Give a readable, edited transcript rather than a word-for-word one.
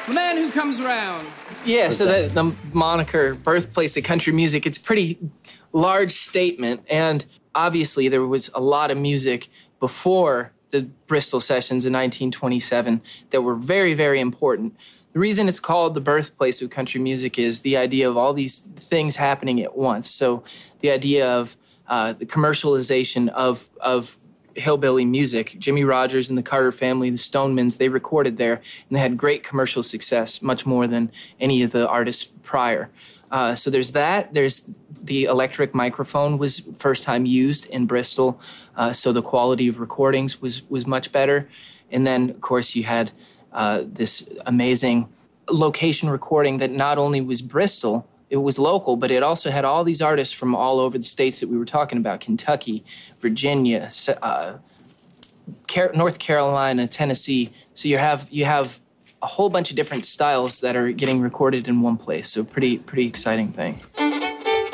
The man who comes around. Yeah, so the moniker birthplace of country music, it's a pretty large statement. And obviously there was a lot of music before the Bristol sessions in 1927 that were very, very important. The reason it's called the birthplace of country music is the idea of all these things happening at once. So the idea of the commercialization of hillbilly music. Jimmy Rogers and the Carter family, the Stonemans, they recorded there, and they had great commercial success, much more than any of the artists prior. So there's that. There's the electric microphone was first time used in Bristol, so the quality of recordings was much better. And then, of course, you had this amazing location recording that not only was Bristol, it was local, but it also had all these artists from all over the states that we were talking about: Kentucky, Virginia, North Carolina, Tennessee. So you have a whole bunch of different styles that are getting recorded in one place. So pretty exciting thing.